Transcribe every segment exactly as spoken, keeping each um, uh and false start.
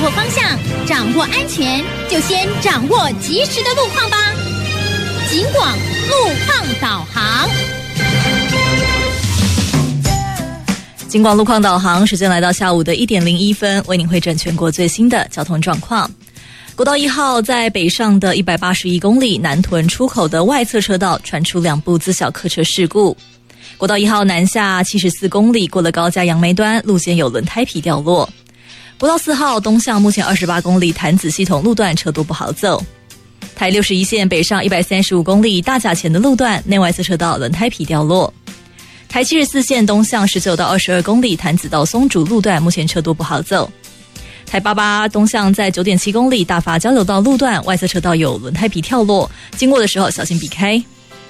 握方向，掌握安全，就先掌握及时的路况吧。警广路况导航。 警广路况导航，时间来到下午的一点零一分，为您汇整全国最新的交通状况。国道一号在北上的一百八十一公里南屯出口的外侧车道传出两部自小客车事故。国道一号南下七十四公里过了高架杨梅端，路肩有轮胎皮掉落。国道四号东向目前二十八公里潭子系统路段车多不好走。台六十一线北上一百三十五公里大甲前的路段内外侧车道轮胎皮掉落。台七十四线东向十九到二十二公里潭子到松竹路段目前车多不好走。台八八东向在九点七公里大发交流道路段外侧车道有轮胎皮跳落，经过的时候小心避开。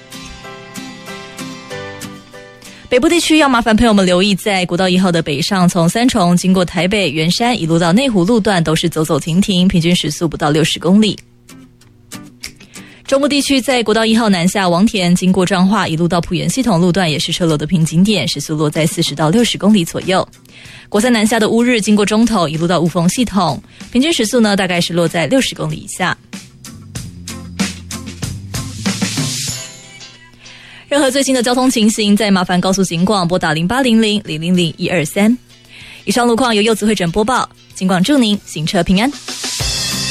北部地区要麻烦朋友们留意，在国道一号的北上，从三重经过台北、圆山一路到内湖路段都是走走停停，平均时速不到六十公里。中部地区在国道一号南下王田经过彰化一路到埔园系统路段也是车流的瓶颈点，时速落在四十到六十公里左右。国三南下的乌日经过中头一路到雾峰系统，平均时速呢大概是落在六十公里以下。任何最新的交通情形，再麻烦告诉警广拨打零八零零零零零一二三。以上路况由柚子会诊播报，警广祝您行车平安。